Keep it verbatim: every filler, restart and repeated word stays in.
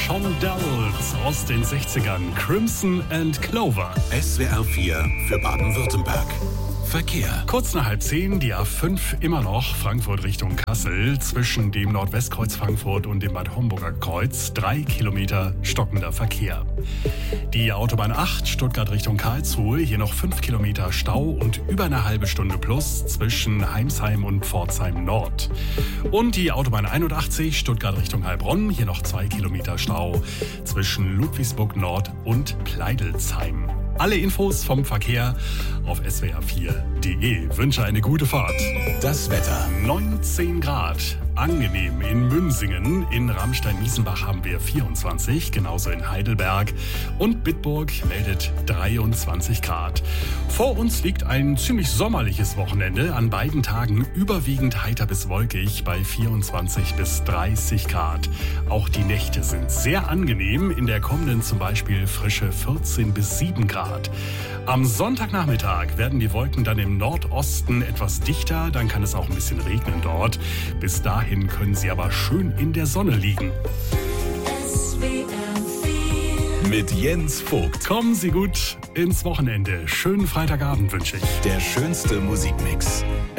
Sean Dowles aus den sechzigern, Crimson and Clover. S W R vier für Baden-Württemberg. Verkehr. Kurz nach halb zehn, die A fünf immer noch Frankfurt Richtung Kassel, zwischen dem Nordwestkreuz Frankfurt und dem Bad Homburger Kreuz, drei Kilometer stockender Verkehr. Die Autobahn acht Stuttgart Richtung Karlsruhe, hier noch fünf Kilometer Stau und über eine halbe Stunde plus zwischen Heimsheim und Pforzheim Nord. Und die Autobahn einundachtzig Stuttgart Richtung Heilbronn, hier noch zwei Kilometer Stau zwischen Ludwigsburg Nord und Pleidelsheim. Alle Infos vom Verkehr auf S W R vier punkt de. Wünsche eine gute Fahrt. Das Wetter. neunzehn Grad. Angenehm in Münsingen. In Ramstein-Miesenbach haben wir vierundzwanzig, genauso in Heidelberg. Und Bitburg meldet dreiundzwanzig Grad. Vor uns liegt ein ziemlich sommerliches Wochenende. An beiden Tagen überwiegend heiter bis wolkig bei vierundzwanzig bis dreißig Grad. Auch die Nächte sind sehr angenehm. In der kommenden zum Beispiel frische vierzehn bis sieben Grad. Am Sonntagnachmittag werden die Wolken dann im Nordosten etwas dichter. Dann kann es auch ein bisschen regnen dort. Bis dahin können sie aber schön in der Sonne liegen. S W R vier Mit Jens Vogt. Kommen Sie gut ins Wochenende. Schönen Freitagabend wünsche ich. Der schönste Musikmix.